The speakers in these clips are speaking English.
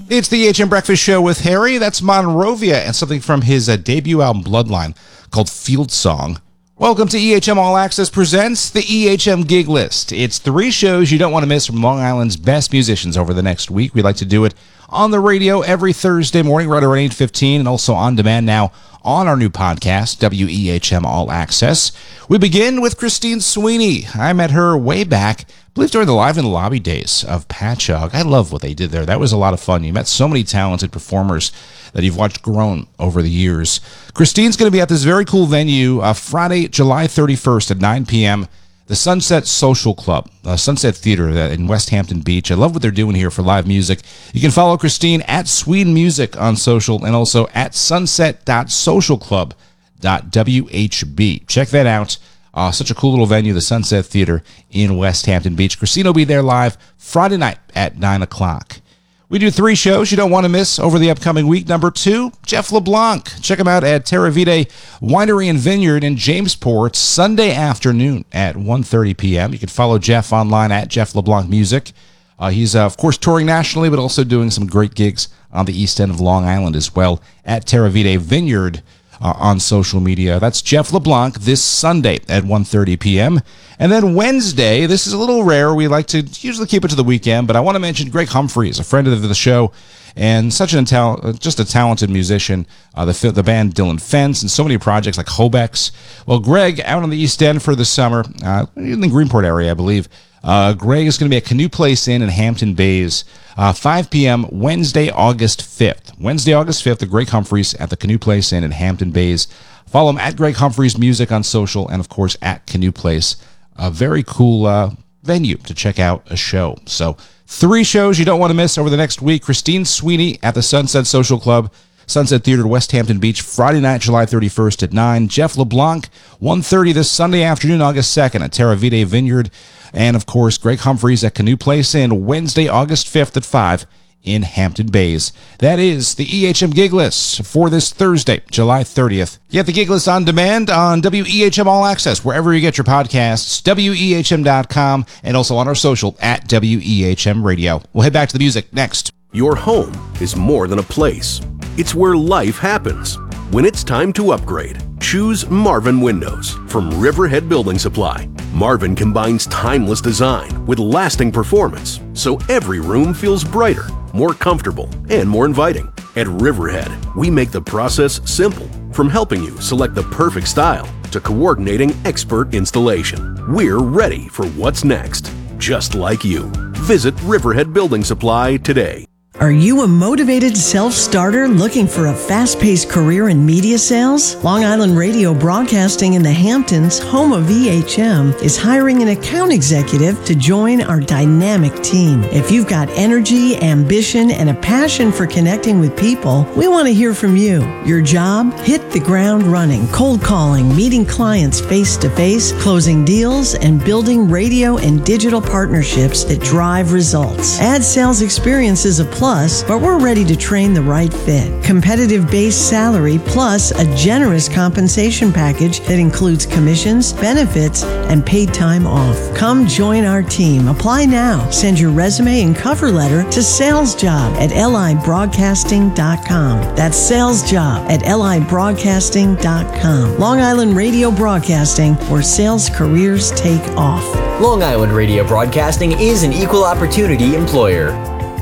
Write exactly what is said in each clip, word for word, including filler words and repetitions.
It's the E H M Breakfast Show with Harry. That's Monrovia and something from his uh, debut album, Bloodline, called Field Song. Welcome to E H M All Access presents the E H M Gig List. It's three shows you don't want to miss from Long Island's best musicians over the next week. We like to do it on the radio every Thursday morning, right around eight fifteen, and also on demand now on our new podcast, W E H M All Access. We begin with Christine Sweeney. I met her way back, I believe during the Live in the Lobby days of Patchogue. I love what they did there. That was a lot of fun. You met so many talented performers that you've watched grown over the years. Christine's going to be at this very cool venue uh, Friday, July thirty-first at nine p.m., the Sunset Social Club, uh, Sunset Theater in West Hampton Beach. I love what they're doing here for live music. You can follow Christine at Sweden Music on social and also at sunset dot social club dot w h b. Check that out. Uh, such a cool little venue, the Sunset Theater in West Hampton Beach. Christine will be there live Friday night at nine o'clock. We do three shows you don't want to miss over the upcoming week. Number two, Jeff LeBlanc. Check him out at Terra Vitae Winery and Vineyard in Jamesport Sunday afternoon at one thirty p.m. You can follow Jeff online at Jeff LeBlanc Music. Uh, he's, uh, of course, touring nationally, but also doing some great gigs on the east end of Long Island as well at Terra Vitae Vineyard uh, on social media. That's Jeff LeBlanc this Sunday at one thirty p.m. And then Wednesday, this is a little rare. We like to usually keep it to the weekend, but I want to mention Greg Humphreys, a friend of the show and such an intel- just a talented musician. Uh, the the band Dylan Fence and so many projects like Hobex. Well, Greg out on the East End for the summer, uh, in the Greenport area, I believe. Uh, Greg is going to be at Canoe Place Inn in Hampton Bays, uh, five p.m. Wednesday, August fifth. Wednesday, August fifth, the Greg Humphreys at the Canoe Place Inn in Hampton Bays. Follow him at Greg Humphreys Music on social and, of course, at Canoe Place. A very cool uh, venue to check out a show. So three shows you don't want to miss over the next week. Christine Sweeney at the Sunset Social Club, Sunset Theater, West Hampton Beach, Friday night, July thirty-first at nine. Jeff LeBlanc, one thirty this Sunday afternoon, August second at Terra Vitae Vineyard. And, of course, Greg Humphreys at Canoe Place Inn, Wednesday, August fifth at five in Hampton Bays. That is the E H M Gig List for this Thursday, July thirtieth. Get the Gig List on demand on W E H M All Access, wherever you get your podcasts, W E H M dot com, and also on our social at W E H M Radio. We'll head back to the music next. Your home is more than a place. It's where life happens. When it's time to upgrade, choose Marvin Windows from Riverhead Building Supply. Marvin combines timeless design with lasting performance, so every room feels brighter, more comfortable, and more inviting. At Riverhead, we make the process simple, from helping you select the perfect style to coordinating expert installation. We're ready for what's next, just like you. Visit Riverhead Building Supply today. Are you a motivated self-starter looking for a fast-paced career in media sales? Long Island Radio Broadcasting in the Hamptons, home of E H M, is hiring an account executive to join our dynamic team. If you've got energy, ambition, and a passion for connecting with people, we want to hear from you. Your job? Hit the ground running, cold calling, meeting clients face-to-face, closing deals, and building radio and digital partnerships that drive results. Ad sales experience is a plus, but we're ready to train the right fit. Competitive base salary plus a generous compensation package that includes commissions, benefits, and paid time off. Come join our team. Apply now. Send your resume and cover letter to salesjob at L I broadcasting dot com. That's salesjob at L I broadcasting dot com. Long Island Radio Broadcasting, where sales careers take off. Long Island Radio Broadcasting is an equal opportunity employer.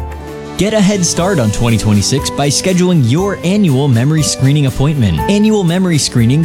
Get a head start on twenty twenty-six by scheduling your annual memory screening appointment. Annual memory screenings